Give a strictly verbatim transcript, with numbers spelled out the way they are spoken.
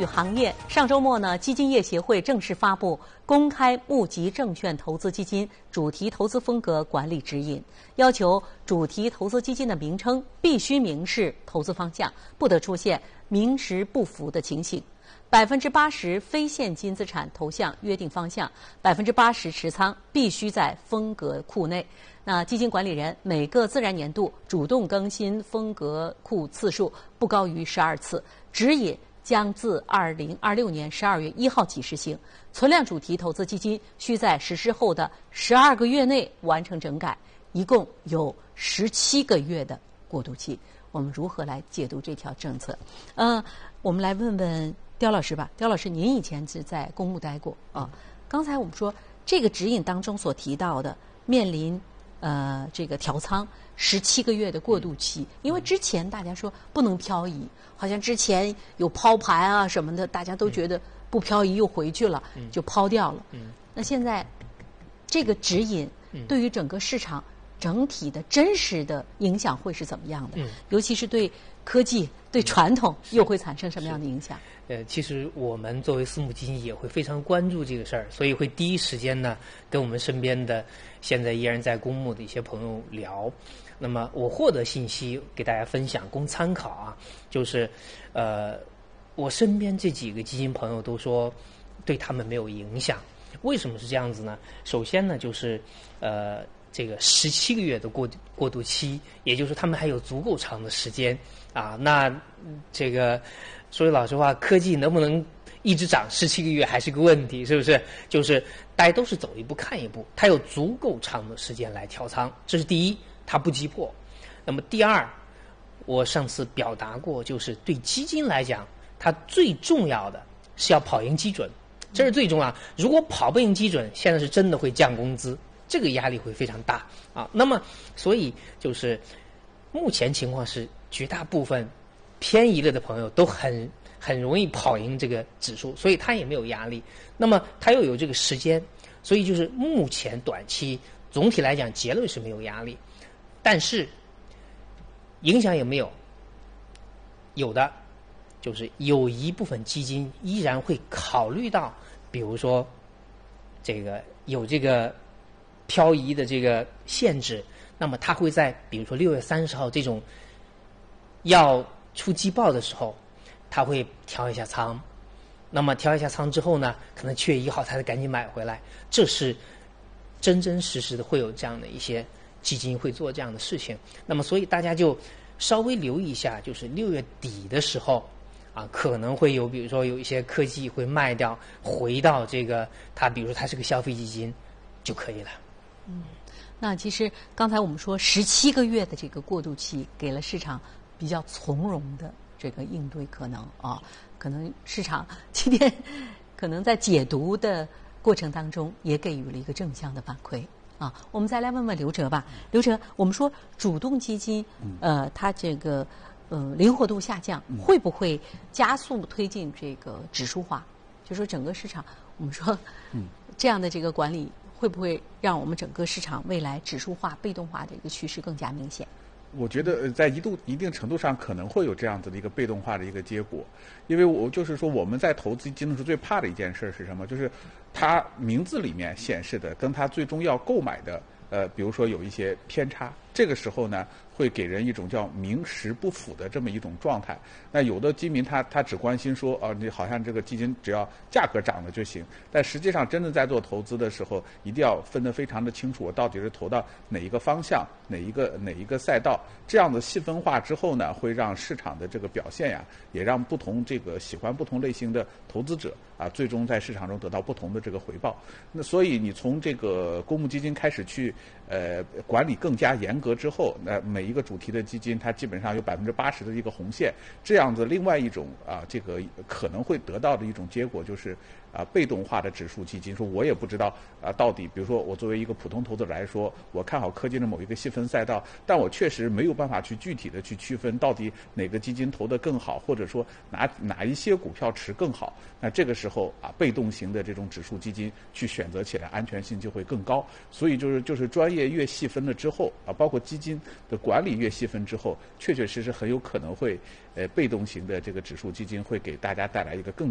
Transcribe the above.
与行业，上周末呢，基金业协会正式发布公开募集证券投资基金主题投资风格管理指引，要求主题投资基金的名称必须明示投资方向，不得出现名实不符的情形。百分之八十非现金资产投向约定方向，百分之八十持仓必须在风格库内。那基金管理人每个自然年度主动更新风格库次数不高于十二次。指引将自二零二六年十二月一号起实行。存量主题投资基金需在实施后的十二个月内完成整改，一共有十七个月的过渡期。我们如何来解读这条政策？呃，我们来问问刁老师吧。刁老师，您以前是在公募待过啊？刚才我们说这个指引当中所提到的，面临呃这个调仓十七个月的过渡期，因为之前大家说不能漂移，好像之前有抛盘啊什么的，大家都觉得不漂移又回去了，就抛掉了。那现在这个指引对于整个市场整体的真实的影响会是怎么样的？尤其是对科技、对传统又会产生什么样的影响？ 呃，其实我们作为私募基金也会非常关注这个事儿，所以会第一时间呢跟我们身边的现在依然在公募的一些朋友聊。那么我获得信息给大家分享，供参考啊。就是呃，我身边这几个基金朋友都说对他们没有影响。为什么是这样子呢？首先呢，就是呃。这个十七个月的过过渡期，也就是他们还有足够长的时间啊。那这个说句老实话，科技能不能一直涨十七个月还是个问题，是不是？就是大家都是走一步看一步，它有足够长的时间来调仓，这是第一，它不急迫。那么第二，我上次表达过，就是对基金来讲，它最重要的是要跑赢基准，这是最重要。如果跑不赢基准，现在是真的会降工资。这个压力会非常大啊，那么所以就是目前情况是，绝大部分偏移了的朋友都很很容易跑赢这个指数，所以他也没有压力。那么他又有这个时间，所以就是目前短期总体来讲结论是没有压力，但是影响也没有。有的就是有一部分基金依然会考虑到，比如说这个有这个漂移的这个限制，那么它会在比如说六月三十号这种要出季报的时候，它会调一下仓。那么调一下仓之后呢，可能七月一号它再赶紧买回来。这是真真实实的会有这样的一些基金会做这样的事情。那么所以大家就稍微留意一下，就是六月底的时候啊，可能会有比如说有一些科技会卖掉，回到这个它比如说它是个消费基金就可以了。 嗯，那其实刚才我们说十七个月的这个过渡期，给了市场比较从容的这个应对可能啊，可能市场今天可能在解读的过程当中也给予了一个正向的反馈啊。我们再来问问刘哲吧，刘哲，我们说主动基金，呃，它这个呃灵活度下降，会不会加速推进这个指数化？就说整个市场，我们说这样的这个管理，会不会让我们整个市场未来指数化、被动化的一个趋势更加明显？ 我觉得在一度一定程度上可能会有这样子的一个被动化的一个结果，因为我就是说我们在投资基金的时候最怕的一件事是什么？就是它名字里面显示的跟它最终要购买的，呃，比如说有一些偏差，这个时候呢，会给人一种叫名实不符的这么一种状态。那有的基民他他只关心说，哦，你好像这个基金只要价格涨了就行，但实际上真的在做投资的时候，一定要分得非常的清楚，我到底是投到哪一个方向、哪一个哪一个赛道。这样的细分化之后呢，会让市场的这个表现呀，也让不同这个喜欢不同类型的投资者啊，最终在市场中得到不同的这个回报。那所以你从这个公募基金开始去呃管理更加严格之后，那每一个主题的基金它基本上有百分之八十的一个红线，这样子另外一种啊这个可能会得到的一种结果就是啊被动化的指数基金，说我也不知道啊到底，比如说我作为一个普通投资者来说，我看好科技的某一个细分赛道，但我确实没有办法去具体的去区分到底哪个基金投得更好，或者说哪哪一些股票持更好。那这个时候啊被动型的这种指数基金去选择起来安全性就会更高。所以就是就是专业越细分了之后啊，包括基金的管理越细分之后，确确实实很有可能会呃被动型的这个指数基金会给大家带来一个更